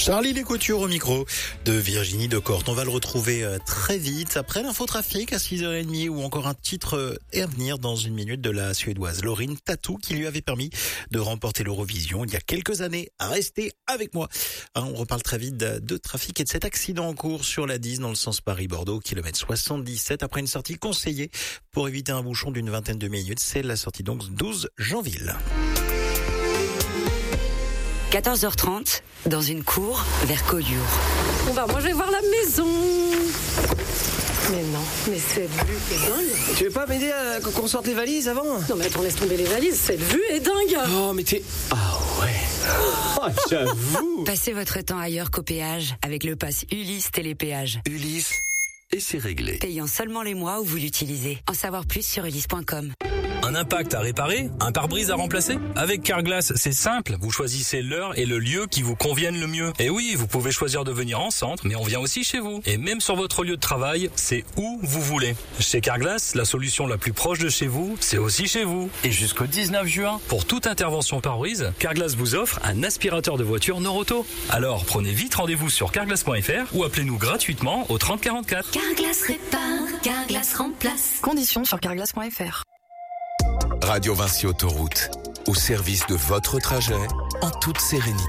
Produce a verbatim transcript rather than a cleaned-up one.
Charlie Lécouture au micro de Virginie Decorte. On va le retrouver très vite après l'infotrafic à six heures trente ou encore un titre à venir dans une minute de la Suédoise Laurine Tatou qui lui avait permis de remporter l'Eurovision il y a quelques années. Restez avec moi. On reparle très vite de trafic et de cet accident en cours sur la dix dans le sens Paris-Bordeaux, kilomètre soixante-dix-sept après une sortie conseillée pour éviter un bouchon d'une vingtaine de minutes. C'est la sortie donc douze Janville. quatorze heures trente, dans une cour vers Collioure. Bon bah moi je vais voir la maison. Mais non, mais cette vue est dingue. Tu veux pas m'aider à qu'on sorte les valises avant? Non mais attends, laisse tomber les valises, cette vue est dingue. Oh mais t'es... Ah ouais. Oh, j'avoue. Passez votre temps ailleurs qu'au péage avec le pass Ulysse Télépéage. Ulysse, et c'est réglé. Payant seulement les mois où vous l'utilisez. En savoir plus sur ulysse point com. Un impact à réparer? Un pare-brise à remplacer? Avec Carglass, c'est simple. Vous choisissez l'heure et le lieu qui vous conviennent le mieux. Et oui, vous pouvez choisir de venir en centre, mais on vient aussi chez vous. Et même sur votre lieu de travail, c'est où vous voulez. Chez Carglass, la solution la plus proche de chez vous, c'est aussi chez vous. Et jusqu'au dix-neuf juin, pour toute intervention pare-brise, Carglass vous offre un aspirateur de voiture Noroto. Alors, prenez vite rendez-vous sur carglass point f r ou appelez-nous gratuitement au trente quarante-quatre. Carglass répare, Carglass remplace. Conditions sur carglass point f r. Radio Vinci Autoroute, au service de votre trajet, en toute sérénité.